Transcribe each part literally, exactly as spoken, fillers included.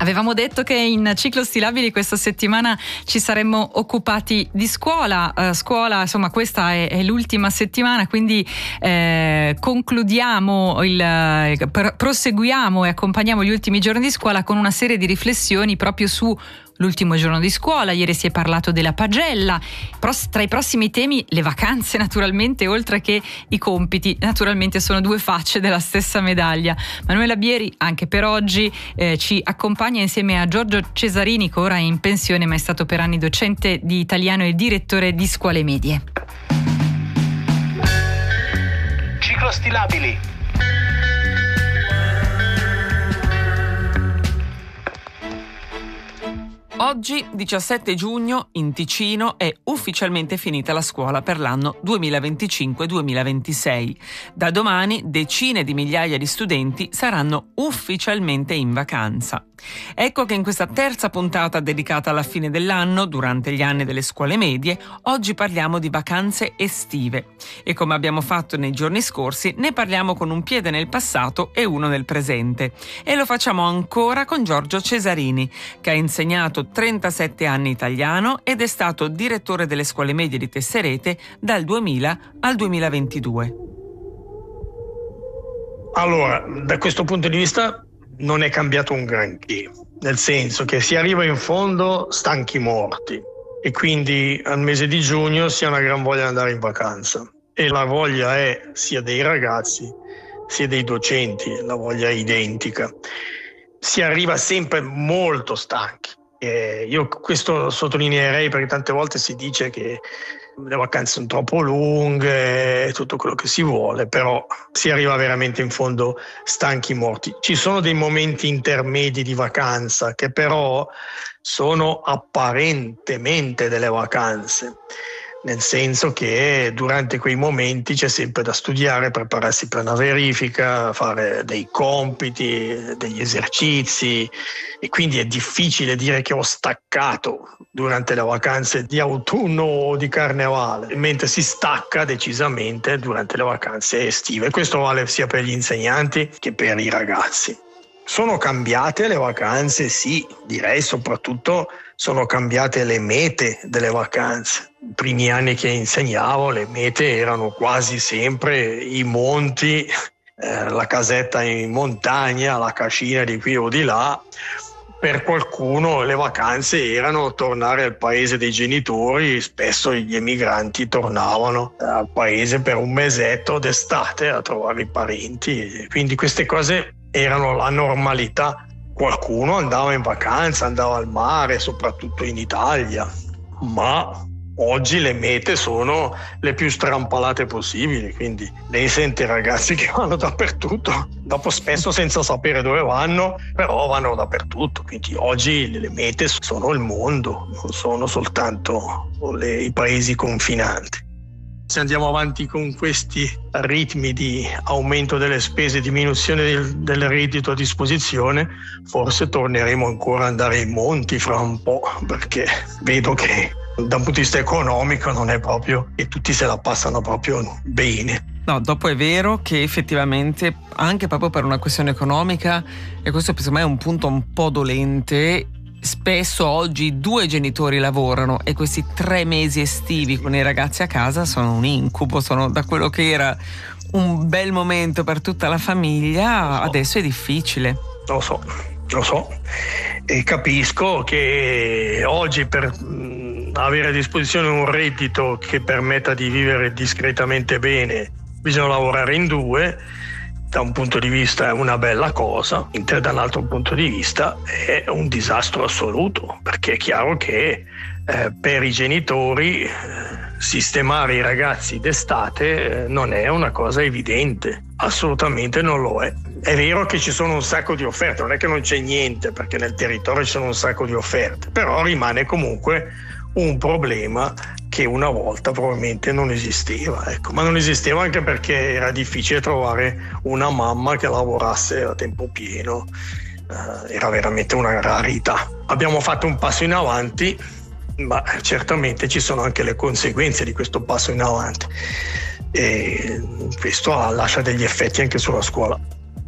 Avevamo detto che in Ciclo Stilabili questa settimana ci saremmo occupati di scuola, uh, scuola insomma questa è, è l'ultima settimana, quindi eh, concludiamo, il, eh, pr- proseguiamo e accompagniamo gli ultimi giorni di scuola con una serie di riflessioni proprio su l'ultimo giorno di scuola. Ieri si è parlato della pagella, tra i prossimi temi le vacanze naturalmente, oltre che i compiti, naturalmente sono due facce della stessa medaglia. Manuela Bieri anche per oggi eh, ci accompagna insieme a Giorgio Cesarini, che ora è in pensione ma è stato per anni docente di italiano e direttore di scuole medie. Ciclo Stilabili. Oggi, diciassette giugno, in Ticino è ufficialmente finita la scuola per l'anno duemilaventicinque duemilaventisei. Da domani decine di migliaia di studenti saranno ufficialmente in vacanza. Ecco che in questa terza puntata dedicata alla fine dell'anno, durante gli anni delle scuole medie, oggi parliamo di vacanze estive. E come abbiamo fatto nei giorni scorsi, ne parliamo con un piede nel passato e uno nel presente. E lo facciamo ancora con Giorgio Cesarini, che ha insegnato trentasette anni italiano ed è stato direttore delle scuole medie di Tesserete dal duemila al duemilaventidue. Allora, da questo punto di vista non è cambiato un granché, nel senso che si arriva in fondo stanchi morti e quindi al mese di giugno si ha una gran voglia di andare in vacanza, e la voglia è sia dei ragazzi sia dei docenti, la voglia è identica. Si arriva sempre molto stanchi. Eh, io questo sottolineerei, perché tante volte si dice che le vacanze sono troppo lunghe, tutto quello che si vuole, però si arriva veramente in fondo stanchi morti. Ci sono dei momenti intermedi di vacanza che però sono apparentemente delle vacanze, nel senso che durante quei momenti c'è sempre da studiare, prepararsi per una verifica, fare dei compiti, degli esercizi, e quindi è difficile dire che ho staccato durante le vacanze di autunno o di carnevale, mentre si stacca decisamente durante le vacanze estive. Questo vale sia per gli insegnanti che per i ragazzi. Sono cambiate le vacanze? Sì, direi soprattutto sono cambiate le mete delle vacanze. I primi anni che insegnavo le mete erano quasi sempre i monti, eh, la casetta in montagna, la cascina di qui o di là. Per qualcuno le vacanze erano tornare al paese dei genitori, spesso gli emigranti tornavano al paese per un mesetto d'estate a trovare i parenti, quindi queste cose erano la normalità. Qualcuno andava in vacanza, andava al mare, soprattutto in Italia, ma oggi le mete sono le più strampalate possibili, quindi lei sente ragazzi che vanno dappertutto, dopo spesso senza sapere dove vanno, però vanno dappertutto. Quindi oggi le mete sono il mondo, non sono soltanto le, i paesi confinanti. Se andiamo avanti con questi ritmi di aumento delle spese e diminuzione del, del reddito a disposizione, forse torneremo ancora ad andare ai monti fra un po', perché vedo che da un punto di vista economico non è proprio che tutti se la passano proprio bene. No, dopo è vero che effettivamente anche proprio per una questione economica, e questo secondo me è un punto un po' dolente, spesso oggi due genitori lavorano e questi tre mesi estivi con i ragazzi a casa sono un incubo, sono da quello che era un bel momento per tutta la famiglia, adesso è difficile. Lo so, lo so, e capisco che oggi per avere a disposizione un reddito che permetta di vivere discretamente bene bisogna lavorare in due. Da un punto di vista è una bella cosa, da un altro punto di vista è un disastro assoluto, perché è chiaro che eh, per i genitori eh, sistemare i ragazzi d'estate eh, non è una cosa evidente, assolutamente non lo è. È vero che ci sono un sacco di offerte, non è che non c'è niente, perché nel territorio ci sono un sacco di offerte, però rimane comunque un problema che una volta probabilmente non esisteva, ecco. Ma non esisteva anche perché era difficile trovare una mamma che lavorasse a tempo pieno, eh, era veramente una rarità. Abbiamo fatto un passo in avanti, ma certamente ci sono anche le conseguenze di questo passo in avanti, e questo lascia degli effetti anche sulla scuola.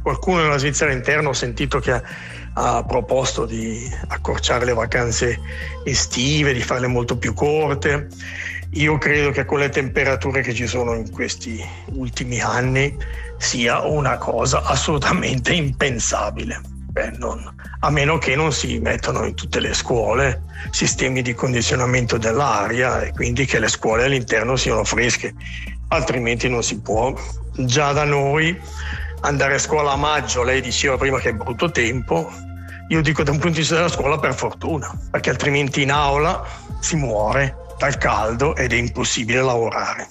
Qualcuno nella Svizzera interna ho sentito che ha, ha proposto di accorciare le vacanze estive, di farle molto più corte. Io credo che con le temperature che ci sono in questi ultimi anni sia una cosa assolutamente impensabile. Beh, non, a meno che non si mettano in tutte le scuole sistemi di condizionamento dell'aria e quindi che le scuole all'interno siano fresche, altrimenti non si può. Già da noi andare a scuola a maggio, lei diceva prima che è brutto tempo, io dico da un punto di vista della scuola per fortuna, perché altrimenti in aula si muore dal caldo ed è impossibile lavorare.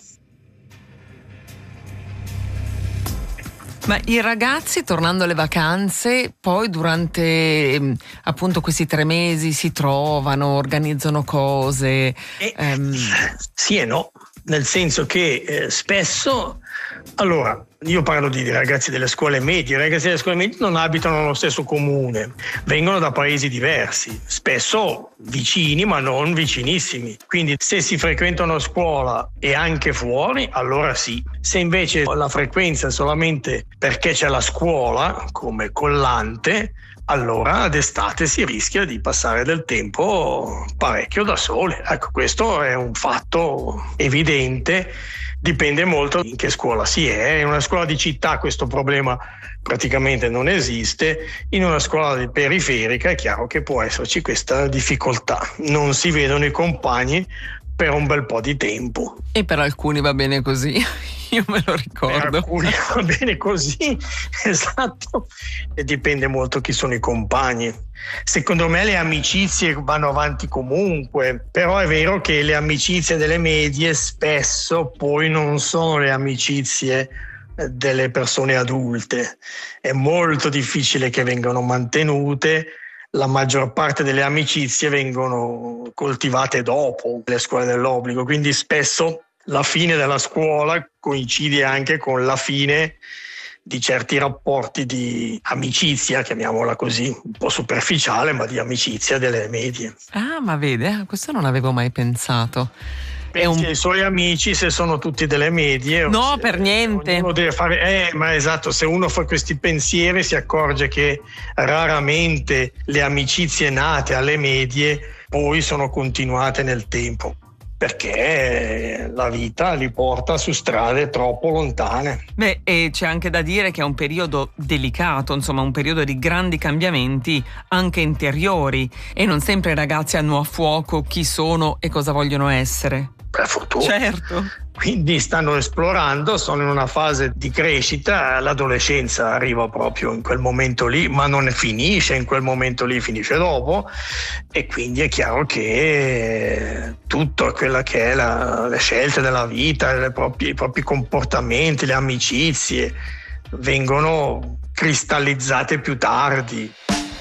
Ma i ragazzi, tornando alle vacanze, poi durante eh, appunto questi tre mesi si trovano, organizzano cose? E, ehm... Sì e no, nel senso che eh, spesso, allora, io parlo di ragazzi delle scuole medie, i ragazzi delle scuole medie non abitano nello stesso comune, vengono da paesi diversi, spesso vicini ma non vicinissimi, quindi se si frequentano a scuola e anche fuori, allora sì. Se invece la frequenza è solamente perché c'è la scuola come collante, allora d'estate si rischia di passare del tempo parecchio da soli. Ecco, questo è un fatto evidente. Dipende molto in che scuola si è. In una scuola di città questo problema praticamente non esiste, in una scuola periferica è chiaro che può esserci questa difficoltà. Non si vedono i compagni per un bel po' di tempo. E per alcuni va bene così, io me lo ricordo. Per alcuni va bene così, esatto, e dipende molto chi sono i compagni. Secondo me le amicizie vanno avanti comunque, però è vero che le amicizie delle medie spesso poi non sono le amicizie delle persone adulte. È molto difficile che vengano mantenute. La maggior parte delle amicizie vengono coltivate dopo le scuole dell'obbligo, quindi spesso la fine della scuola coincide anche con la fine di certi rapporti di amicizia, chiamiamola così, un po' superficiale, ma di amicizia delle medie. Ah, ma vede, questo non avevo mai pensato. Pensi un... ai suoi amici se sono tutti delle medie? No, se, per niente. Uno deve fare, eh, ma esatto, se uno fa questi pensieri si accorge che raramente le amicizie nate alle medie poi sono continuate nel tempo, perché la vita li porta su strade troppo lontane. Beh, e c'è anche da dire che è un periodo delicato, insomma un periodo di grandi cambiamenti anche interiori, e non sempre i ragazzi hanno a fuoco chi sono e cosa vogliono essere. Per fortuna. Certo. Quindi stanno esplorando, sono in una fase di crescita, l'adolescenza arriva proprio in quel momento lì, ma non finisce in quel momento lì, finisce dopo, e quindi è chiaro che tutto quella che è la, le scelte della vita, le proprie, i propri comportamenti, le amicizie vengono cristallizzate più tardi.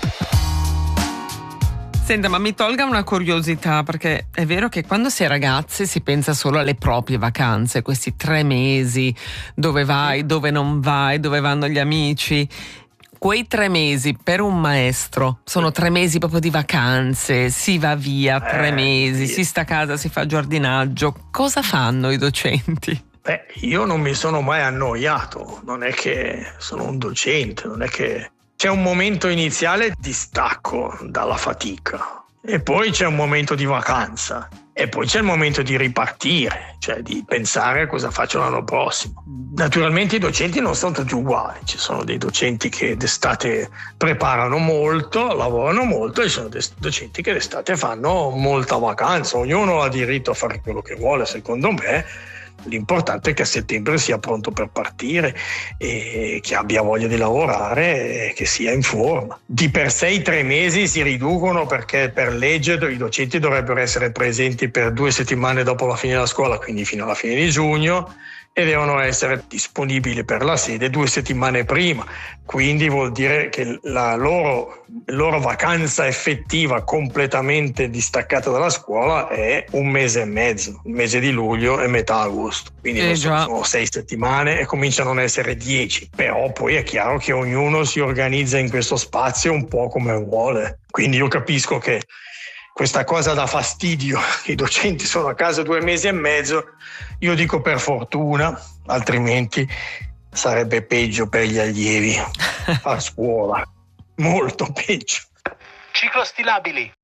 Senta, ma mi tolga una curiosità, perché è vero che quando si è ragazzi si pensa solo alle proprie vacanze, questi tre mesi, dove vai, dove non vai, dove vanno gli amici. Quei tre mesi per un maestro sono tre mesi proprio di vacanze, si va via tre eh, mesi, sì. Si sta a casa, si fa giardinaggio. Cosa fanno i docenti? Beh, io non mi sono mai annoiato, non è che sono un docente, non è che... C'è un momento iniziale di stacco dalla fatica e poi c'è un momento di vacanza e poi c'è il momento di ripartire, cioè di pensare a cosa faccio l'anno prossimo. Naturalmente i docenti non sono tutti uguali, ci sono dei docenti che d'estate preparano molto, lavorano molto, e ci sono dei docenti che d'estate fanno molta vacanza. Ognuno ha diritto a fare quello che vuole, secondo me. L'importante è che a settembre sia pronto per partire e che abbia voglia di lavorare e che sia in forma. Di per sé i tre mesi si riducono perché per legge i docenti dovrebbero essere presenti per due settimane dopo la fine della scuola, quindi fino alla fine di giugno, e devono essere disponibili per la sede due settimane prima. Quindi vuol dire che la loro, loro vacanza effettiva completamente distaccata dalla scuola è un mese e mezzo, il mese di luglio e metà agosto. Quindi eh, sono, sono sei settimane e cominciano a non essere dieci. Però poi è chiaro che ognuno si organizza in questo spazio un po' come vuole. Quindi io capisco che questa cosa dà fastidio, i docenti sono a casa due mesi e mezzo, io dico per fortuna, altrimenti sarebbe peggio per gli allievi a scuola, molto peggio. Ciclostilabili.